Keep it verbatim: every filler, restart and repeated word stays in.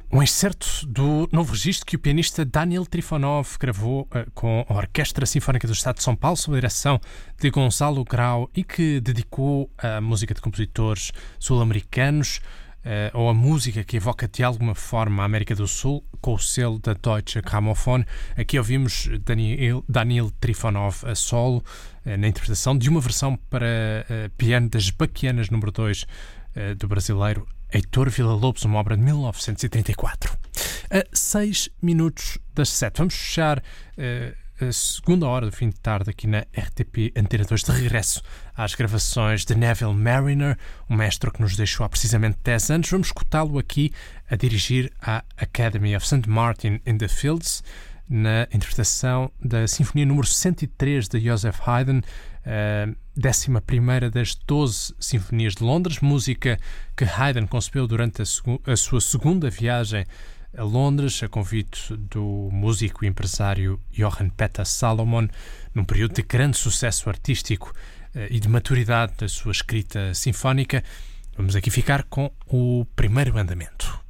Um excerto do novo registro que o pianista Daniel Trifonov gravou uh, com a Orquestra Sinfónica do Estado de São Paulo, sob a direção de Gonçalo Grau, e que dedicou a música de compositores sul-americanos, uh, ou a música que evoca de alguma forma a América do Sul, com o selo da Deutsche Grammophon. Aqui ouvimos Daniel, Daniel Trifonov a solo, uh, na interpretação de uma versão para uh, piano das Baquianas número dois uh, do brasileiro Heitor Villa-Lobos, uma obra de mil novecentos e trinta e quatro. A seis minutos das sete. Vamos fechar uh, a segunda hora do fim de tarde aqui na R T P Antena dois, de regresso às gravações de Neville Marriner, um mestre que nos deixou há precisamente dez anos. Vamos escutá-lo aqui a dirigir a Academy of Saint Martin in the Fields, na interpretação da Sinfonia número cento e três de Joseph Haydn, a décima primeira das doze Sinfonias de Londres, música que Haydn concebeu durante a, segu- a sua segunda viagem a Londres, a convite do músico e empresário Johann Peter Salomon, num período de grande sucesso artístico uh, e de maturidade da sua escrita sinfónica. Vamos aqui ficar com o primeiro andamento.